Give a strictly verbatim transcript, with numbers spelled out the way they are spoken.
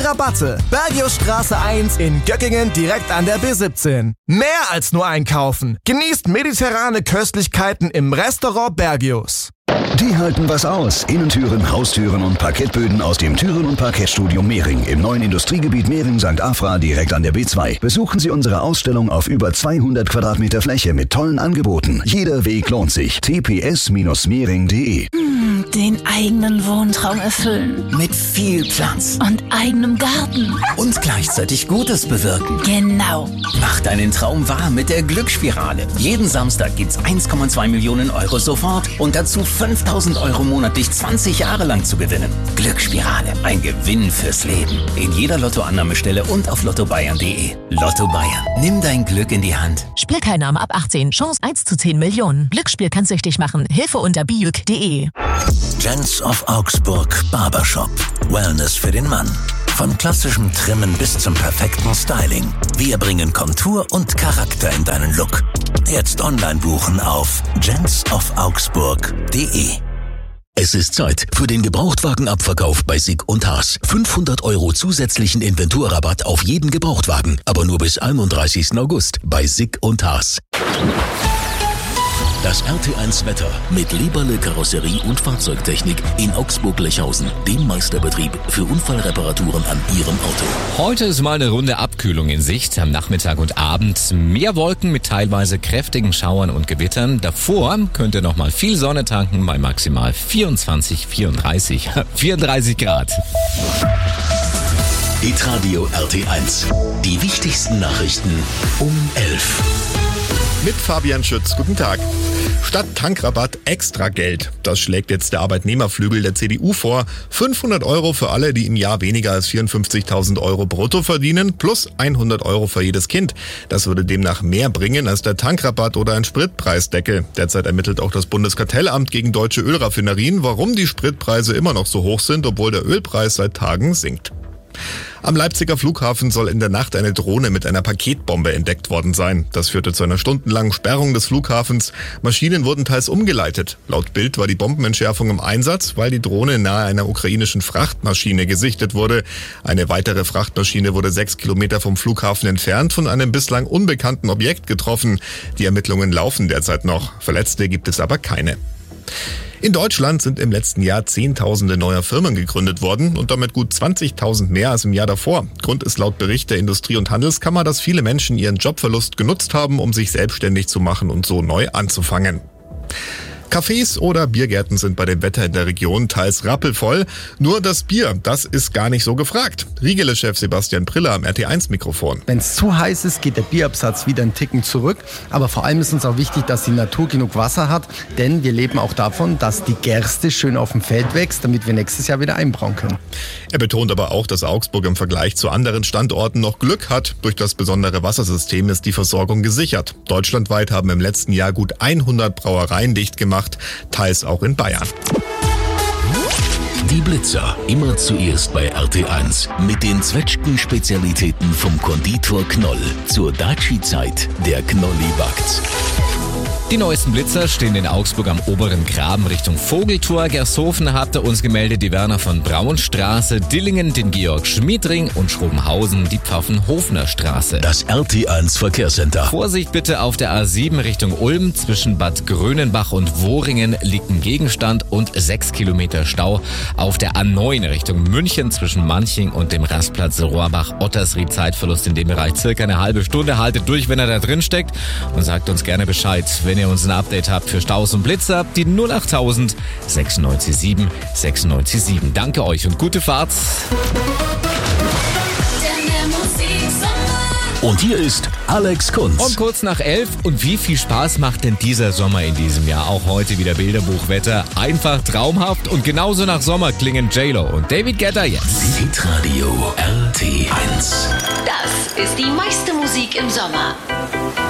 Rabatte. Bergiusstraße eins in Göckingen direkt an der B siebzehn. Mehr als nur einkaufen. Genießt mediterrane Köstlichkeiten im Restaurant Bergius. Die halten was aus. Innentüren, Haustüren und Parkettböden aus dem Türen- und Parkettstudio Mehring im neuen Industriegebiet Mehring-Sankt Afra direkt an der B zwei. Besuchen Sie unsere Ausstellung auf über zweihundert Quadratmeter Fläche mit tollen Angeboten. Jeder Weg lohnt sich. t p s Bindestrich mehring punkt d e Hm, den eigenen Wohntraum erfüllen. Mit viel Platz. Und eigenem Garten. Und gleichzeitig Gutes bewirken. Genau. Mach deinen Traum wahr mit der Glücksspirale. Jeden Samstag gibt's eins Komma zwei Millionen Euro sofort und dazu fünftausend Euro monatlich zwanzig Jahre lang zu gewinnen. Glücksspirale, ein Gewinn fürs Leben. In jeder Lottoannahmestelle und auf lotto bayern punkt d e. Lotto Bayern. Nimm dein Glück in die Hand. Spielteilnahme ab achtzehn. Chance eins zu zehn Millionen. Glücksspiel kann süchtig machen. Hilfe unter biuk punkt d e. Gents of Augsburg Barbershop. Wellness für den Mann. Von klassischem Trimmen bis zum perfekten Styling. Wir bringen Kontur und Charakter in deinen Look. Jetzt online buchen auf gents of augsburg punkt d e. Es ist Zeit für den Gebrauchtwagenabverkauf bei Sick und Haas. fünfhundert Euro zusätzlichen Inventurrabatt auf jeden Gebrauchtwagen, aber nur bis einunddreißigsten August bei Sick und Haas. Das R T eins Wetter mit Lieberle Karosserie und Fahrzeugtechnik in Augsburg-Lechhausen, dem Meisterbetrieb für Unfallreparaturen an Ihrem Auto. Heute ist mal eine runde Abkühlung in Sicht am Nachmittag und Abend. Mehr Wolken mit teilweise kräftigen Schauern und Gewittern. Davor könnt ihr noch mal viel Sonne tanken bei maximal vierundzwanzig, vierunddreißig, vierunddreißig Grad. Hitradio R T eins. Die wichtigsten Nachrichten um elf. Mit Fabian Schütz. Guten Tag. Statt Tankrabatt extra Geld. Das schlägt jetzt der Arbeitnehmerflügel der C D U vor. fünfhundert Euro für alle, die im Jahr weniger als vierundfünfzigtausend Euro brutto verdienen, plus hundert Euro für jedes Kind. Das würde demnach mehr bringen als der Tankrabatt oder ein Spritpreisdeckel. Derzeit ermittelt auch das Bundeskartellamt gegen deutsche Ölraffinerien, warum die Spritpreise immer noch so hoch sind, obwohl der Ölpreis seit Tagen sinkt. Am Leipziger Flughafen soll in der Nacht eine Drohne mit einer Paketbombe entdeckt worden sein. Das führte zu einer stundenlangen Sperrung des Flughafens. Maschinen wurden teils umgeleitet. Laut Bild war die Bombenentschärfung im Einsatz, weil die Drohne nahe einer ukrainischen Frachtmaschine gesichtet wurde. Eine weitere Frachtmaschine wurde sechs Kilometer vom Flughafen entfernt von einem bislang unbekannten Objekt getroffen. Die Ermittlungen laufen derzeit noch. Verletzte gibt es aber keine. In Deutschland sind im letzten Jahr Zehntausende neuer Firmen gegründet worden und damit gut zwanzigtausend mehr als im Jahr davor. Grund ist laut Bericht der Industrie- und Handelskammer, dass viele Menschen ihren Jobverlust genutzt haben, um sich selbstständig zu machen und so neu anzufangen. Cafés oder Biergärten sind bei dem Wetter in der Region teils rappelvoll. Nur das Bier, das ist gar nicht so gefragt. Riegele-Chef Sebastian Priller am R T eins Mikrofon. Wenn es zu heiß ist, geht der Bierabsatz wieder einen Ticken zurück. Aber vor allem ist uns auch wichtig, dass die Natur genug Wasser hat. Denn wir leben auch davon, dass die Gerste schön auf dem Feld wächst, damit wir nächstes Jahr wieder einbrauen können. Er betont aber auch, dass Augsburg im Vergleich zu anderen Standorten noch Glück hat. Durch das besondere Wassersystem ist die Versorgung gesichert. Deutschlandweit haben im letzten Jahr gut hundert Brauereien dicht gemacht. Teils auch in Bayern. Die Blitzer, immer zuerst bei R T eins. Mit den Zwetschgen-Spezialitäten vom Konditor Knoll. Zur Daci-Zeit, der Knolli backt's. Die neuesten Blitzer stehen in Augsburg am oberen Graben Richtung Vogeltor. Gershofen hatte uns gemeldet die Werner von Braunstraße, Dillingen den Georg-Schmied-Ring und Schrobenhausen die Pfaffenhofner-Straße. Das R T eins Verkehrscenter. Vorsicht bitte auf der A sieben Richtung Ulm. Zwischen Bad Grönenbach und Wohringen liegt ein Gegenstand und sechs Kilometer Stau. Auf der A neun Richtung München zwischen Manching und dem Rastplatz Rohrbach-Ottersried Zeitverlust in dem Bereich circa eine halbe Stunde. Haltet durch, wenn er da drin steckt und sagt uns gerne Bescheid, wenn ihr uns ein Update habt für Staus und Blitzer, die null achttausend sechsundneunzig sieben sechsundneunzig sieben. Danke euch und gute Fahrt. Und hier ist Alex Kunz. Und kurz nach elf. Und wie viel Spaß macht denn dieser Sommer in diesem Jahr? Auch heute wieder Bilderbuchwetter. Einfach traumhaft. Und genauso nach Sommer klingen J-Lo und David Guetta jetzt. Hitradio R T eins. Das ist die meiste Musik im Sommer.